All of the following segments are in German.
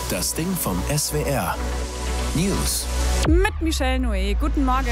Das Ding vom SWR. News. Mit Michelle Noé. Guten Morgen.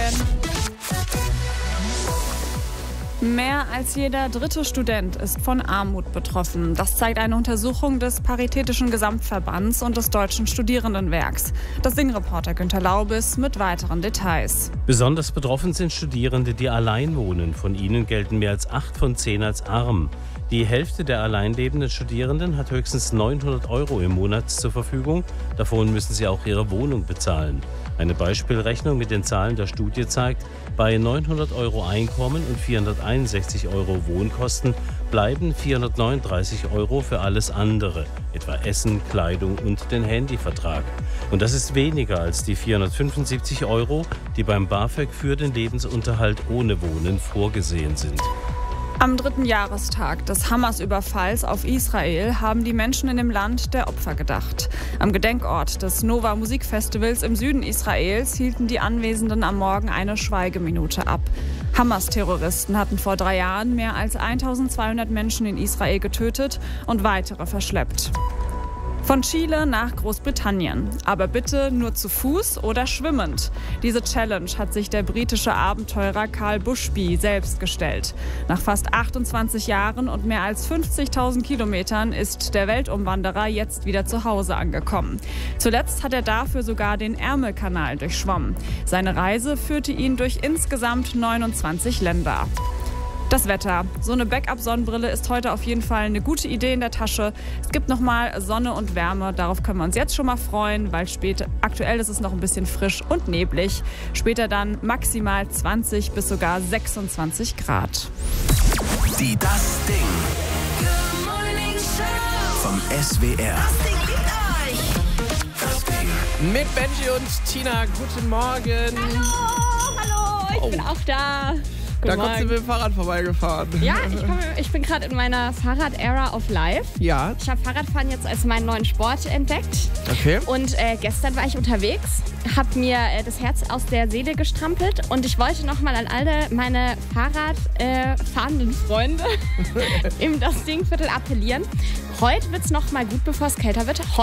Mehr als jeder dritte Student ist von Armut betroffen. Das zeigt eine Untersuchung des Paritätischen Gesamtverbands und des Deutschen Studierendenwerks. Das Ding-Reporter Günter Laubis mit weiteren Details. Besonders betroffen sind Studierende, die allein wohnen. Von ihnen gelten mehr als 8 von 10 als arm. Die Hälfte der allein lebenden Studierenden hat höchstens 900 € im Monat zur Verfügung. Davon müssen sie auch ihre Wohnung bezahlen. Eine Beispielrechnung mit den Zahlen der Studie zeigt, bei 900 € Einkommen und 461 € Wohnkosten bleiben 439 € für alles andere, etwa Essen, Kleidung und den Handyvertrag. Und das ist weniger als die 475 €, die beim BAföG für den Lebensunterhalt ohne Wohnen vorgesehen sind. Am 3. Jahrestag des Hamas-Überfalls auf Israel haben die Menschen in dem Land der Opfer gedacht. Am Gedenkort des Nova Musikfestivals im Süden Israels hielten die Anwesenden am Morgen eine Schweigeminute ab. Hamas-Terroristen hatten vor 3 Jahren mehr als 1200 Menschen in Israel getötet und weitere verschleppt. Von Chile nach Großbritannien. Aber bitte nur zu Fuß oder schwimmend. Diese Challenge hat sich der britische Abenteurer Carl Bushby selbst gestellt. Nach fast 28 Jahren und mehr als 50.000 Kilometern ist der Weltumwanderer jetzt wieder zu Hause angekommen. Zuletzt hat er dafür sogar den Ärmelkanal durchschwommen. Seine Reise führte ihn durch insgesamt 29 Länder. Das Wetter. So eine Backup-Sonnenbrille ist heute auf jeden Fall eine gute Idee in der Tasche. Es gibt nochmal Sonne und Wärme. Darauf können wir uns jetzt schon mal freuen, weil aktuell ist es noch ein bisschen frisch und neblig. Später dann maximal 20 bis sogar 26 Grad. Die Das Ding vom SWR. Das Ding. Mit Benji und Tina, guten Morgen. Hallo, ich bin auch da. Da kommst du mit dem Fahrrad vorbeigefahren. Ja, ich bin gerade in meiner Fahrrad-Era of Life. Ja. Ich habe Fahrradfahren jetzt als meinen neuen Sport entdeckt. Okay. Und gestern war ich unterwegs, habe mir das Herz aus der Seele gestrampelt und ich wollte nochmal an alle meine Fahrradfahrenden Freunde im Das Ding-Viertel appellieren. Heute wird es nochmal gut, bevor es kälter wird.